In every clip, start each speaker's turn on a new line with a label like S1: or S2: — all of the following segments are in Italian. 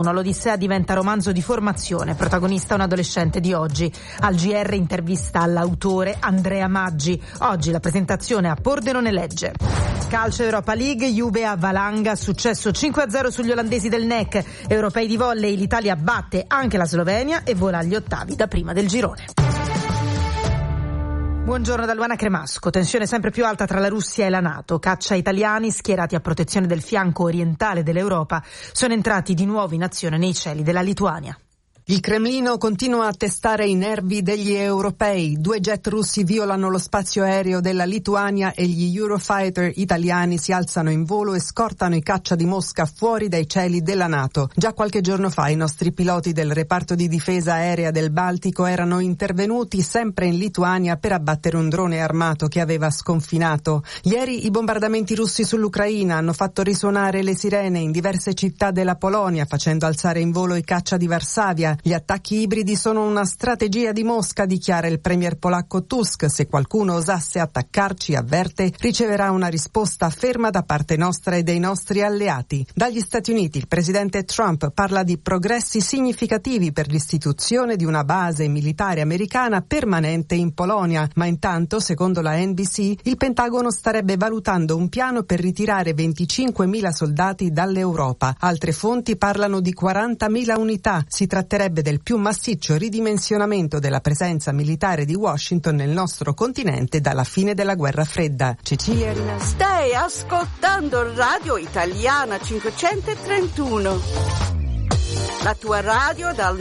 S1: L'Odissea diventa romanzo di formazione, protagonista un adolescente di oggi. Al GR intervista all'autore Andrea Maggi. Oggi la presentazione a Pordenone Legge. Calcio Europa League, Juve a Valanga, successo 5-0 sugli olandesi del NEC. Europei di volley, l'Italia batte anche la Slovenia e vola agli ottavi da prima del girone. Buongiorno da Luana Cremasco. Tensione sempre più alta tra la Russia e la NATO. Caccia italiani schierati a protezione del fianco orientale dell'Europa sono entrati di nuovo in azione nei cieli della Lituania.
S2: Il Cremlino continua a testare i nervi degli europei. 2 jet russi violano lo spazio aereo della Lituania e gli Eurofighter italiani si alzano in volo e scortano i caccia di Mosca fuori dai cieli della NATO. Già qualche giorno fa i nostri piloti del reparto di difesa aerea del Baltico erano intervenuti sempre in Lituania per abbattere un drone armato che aveva sconfinato. Ieri i bombardamenti russi sull'Ucraina hanno fatto risuonare le sirene in diverse città della Polonia, facendo alzare in volo i caccia di Varsavia. Gli attacchi ibridi sono una strategia di Mosca, dichiara il premier polacco Tusk. Se qualcuno osasse attaccarci, avverte, riceverà una risposta ferma da parte nostra e dei nostri alleati. Dagli Stati Uniti il presidente Trump parla di progressi significativi per l'istituzione di una base militare americana permanente in Polonia, ma intanto, secondo la NBC, il Pentagono starebbe valutando un piano per ritirare 25.000 soldati dall'Europa. Altre fonti parlano di 40.000 unità. Si tratterebbe del più massiccio ridimensionamento della presenza militare di Washington nel nostro continente dalla fine della guerra fredda. Cecilia Rinaldi.
S3: Stai ascoltando Radio Italiana 531, la tua radio dal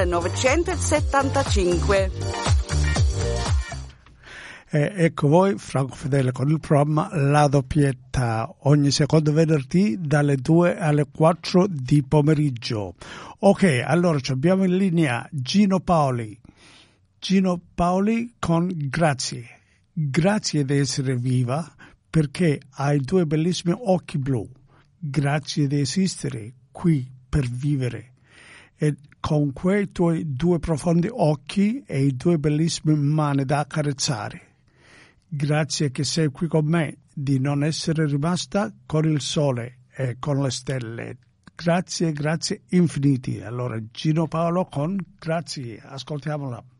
S3: 1975.
S4: Ecco voi, Franco Fedele, con il programma La Doppietta, ogni secondo venerdì dalle 2 alle 4 di pomeriggio. Ok, allora abbiamo in linea Gino Paoli. Gino Paoli con Grazie. Grazie di essere viva perché hai 2 bellissimi occhi blu. Grazie di esistere qui per vivere. E con quei tuoi 2 profondi occhi e i 2 bellissime mani da accarezzare. Grazie che sei qui con me, di non essere rimasta con il sole e con le stelle. Grazie, grazie infiniti. Allora Gino Paolo con Grazie, ascoltiamola.